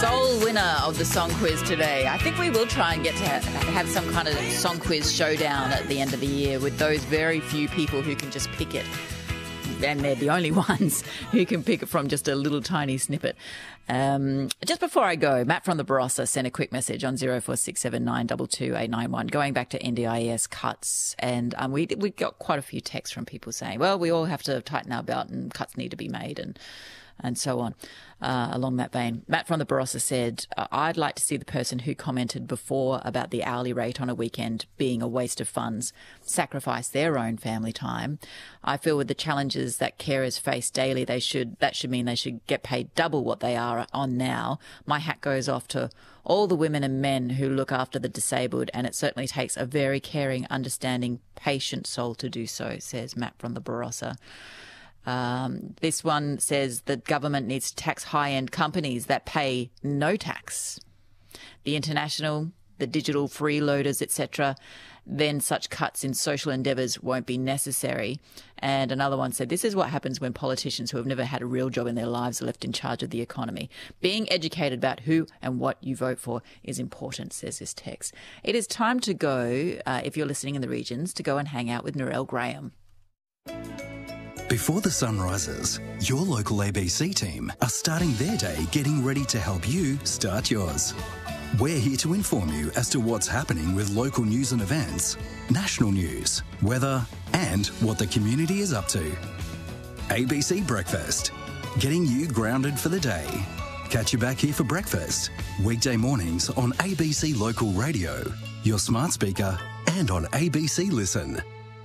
Sole winner of the song quiz today. I think we will try and get to have some kind of song quiz showdown at the end of the year with those very few people who can just pick it. And they're the only ones who can pick it from just a little tiny snippet. Just before I go, Matt from the Barossa sent a quick message on 0467922891 going back to NDIS cuts. And we got quite a few texts from people saying, well, we all have to tighten our belt and cuts need to be made and so on, along that vein. Matt from the Barossa said, I'd like to see the person who commented before about the hourly rate on a weekend being a waste of funds sacrifice their own family time. I feel with the challenges that carers face daily, that should mean they should get paid double what they are on now. My hat goes off to all the women and men who look after the disabled, and it certainly takes a very caring, understanding, patient soul to do so, says Matt from the Barossa. This one says the government needs to tax high-end companies that pay no tax. The international, the digital freeloaders, etc., then such cuts in social endeavours won't be necessary. And another one said, this is what happens when politicians who have never had a real job in their lives are left in charge of the economy. Being educated about who and what you vote for is important, says this text. It is time to go, if you're listening in the regions, to go and hang out with Narelle Graham. Before the sun rises, your local ABC team are starting their day getting ready to help you start yours. We're here to inform you as to what's happening with local news and events, national news, weather, and what the community is up to. ABC Breakfast, getting you grounded for the day. Catch you back here for breakfast, weekday mornings on ABC Local Radio, your smart speaker, and on ABC Listen.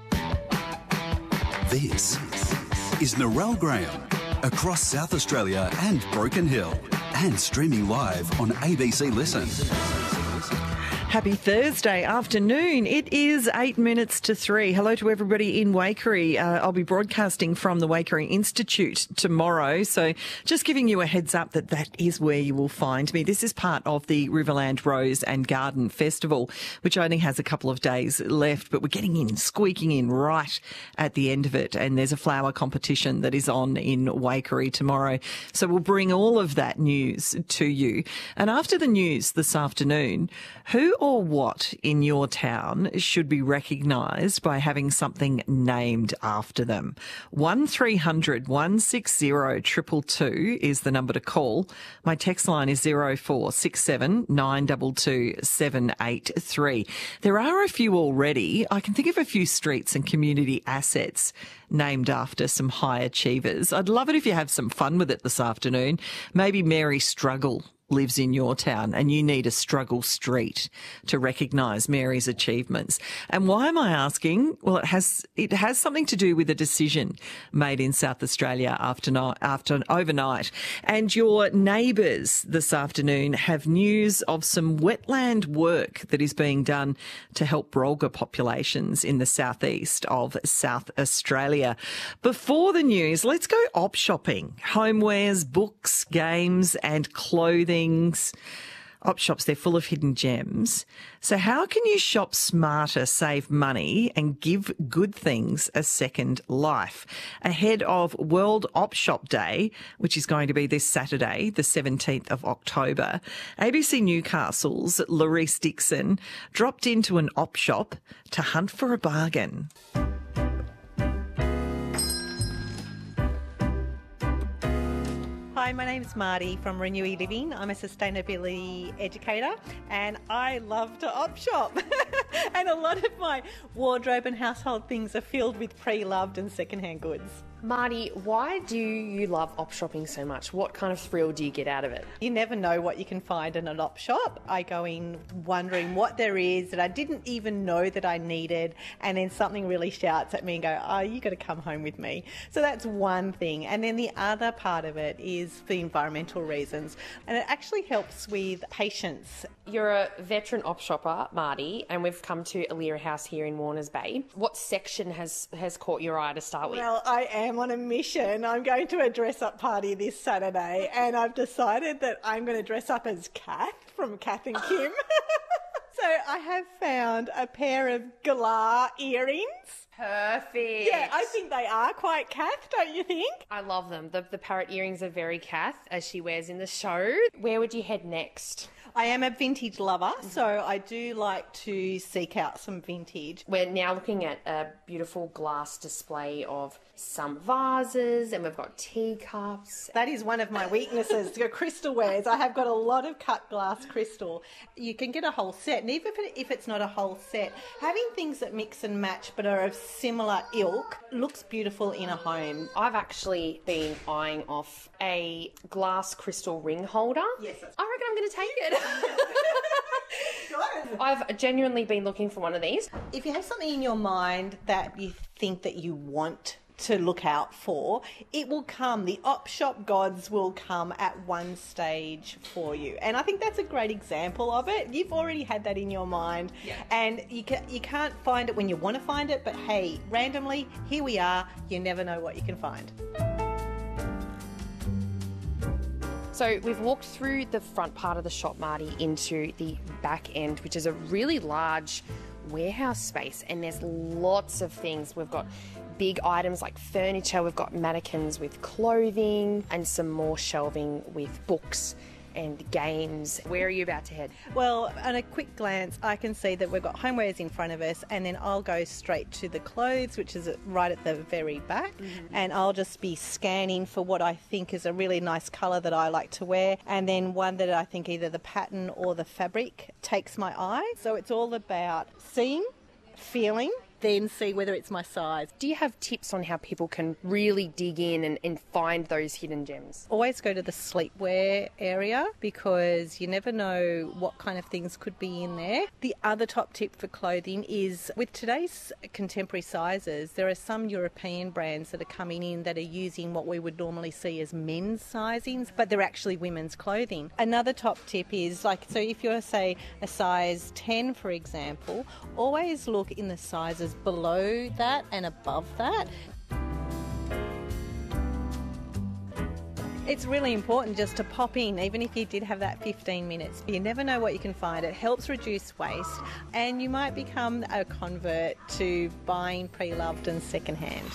This is Narelle Graham, across South Australia and Broken Hill, and streaming live on ABC Listen. Happy Thursday afternoon. It is 8 minutes to 3. Hello to everybody in Waikerie. I'll be broadcasting from the Waikerie Institute tomorrow. So just giving you a heads up that is where you will find me. This is part of the Riverland Rose and Garden Festival, which only has a couple of days left, but we're squeaking in right at the end of it. And there's a flower competition that is on in Waikerie tomorrow. So we'll bring all of that news to you. And after the news this afternoon, who or what in your town should be recognised by having something named after them? 1300 160 222 is the number to call. My text line is 0467 922 783. There are a few already. I can think of a few streets and community assets named after some high achievers. I'd love it if you have some fun with it this afternoon. Maybe Mary Struggle lives in your town and you need a struggle street to recognise Mary's achievements. And why am I asking? Well, it has something to do with a decision made in South Australia after overnight. And your neighbours this afternoon have news of some wetland work that is being done to help Brolga populations in the southeast of South Australia. Before the news, let's go op shopping. Homewares, books, games and clothing. Op shops, they're full of hidden gems. So how can you shop smarter, save money and give good things a second life? Ahead of World Op Shop Day, which is going to be this Saturday, the 17th of October, ABC Newcastle's Laurice Dixon dropped into an op shop to hunt for a bargain. Hi, my name is Marty from Renewy Living. I'm a sustainability educator and I love to op shop. And a lot of my wardrobe and household things are filled with pre-loved and secondhand goods. Marty, why do you love op shopping so much? What kind of thrill do you get out of it? You never know what you can find in an op shop. I go in wondering what there is that I didn't even know that I needed, and then something really shouts at me and go, oh, you got to come home with me. So that's one thing. And then the other part of it is the environmental reasons, and it actually helps with patience. You're a veteran op shopper, Marty, and we've come to Alira House here in Warners Bay. What section has caught your eye to start with? Well, I am on a mission. I'm going to a dress-up party this Saturday, and I've decided that I'm going to dress up as Kath from Kath and Kim. So I have found a pair of galah earrings. Perfect. Yeah, I think they are quite Kath, don't you think? I love them. The parrot earrings are very Kath, as she wears in the show. Where would you head next? I am a vintage lover, so I do like to seek out some vintage. We're now looking at a beautiful glass display of some vases, and we've got teacups. That is one of my weaknesses, the crystal wares. I have got a lot of cut glass crystal. You can get a whole set, and even if it's not a whole set, having things that mix and match but are of similar ilk looks beautiful in a home. I've actually been eyeing off a glass crystal ring holder. Yes. I reckon I'm going to take it. I've genuinely been looking for one of these. If you have something in your mind that you think that you want to look out for, it will come. The op shop gods will come at one stage for you. And I think that's a great example of it. You've already had that in your mind. Yeah. And you can't find it when you want to find it, but hey, randomly, here we are. You never know what you can find. So we've walked through the front part of the shop, Marty, into the back end, which is a really large warehouse space, and there's lots of things. We've got big items like furniture, we've got mannequins with clothing, and some more shelving with books and games. Where are you about to head? Well, on a quick glance, I can see that we've got homewares in front of us, and then I'll go straight to the clothes, which is right at the very back, and I'll just be scanning for what I think is a really nice colour that I like to wear, and then one that I think either the pattern or the fabric takes my eye. So it's all about seeing, feeling, then see whether it's my size. Do you have tips on how people can really dig in and find those hidden gems? Always go to the sleepwear area, because you never know what kind of things could be in there. The other top tip for clothing is, with today's contemporary sizes, there are some European brands that are coming in that are using what we would normally see as men's sizings, but they're actually women's clothing. Another top tip is, so if you're, say, a size 10, for example, always look in the sizes below that and above that. It's really important just to pop in, even if you did have that 15 minutes. You never know what you can find. It helps reduce waste, and you might become a convert to buying pre-loved and secondhand.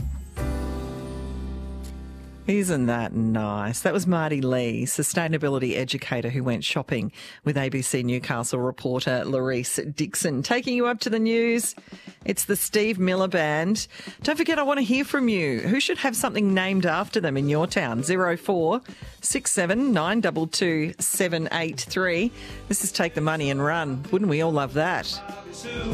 Isn't that nice? That was Marty Lee, sustainability educator who went shopping with ABC Newcastle reporter Larisse Dixon. Taking you up to the news, it's the Steve Miller Band. Don't forget, I want to hear from you. Who should have something named after them in your town? 0467 922 783. This is Take the Money and Run. Wouldn't we all love that?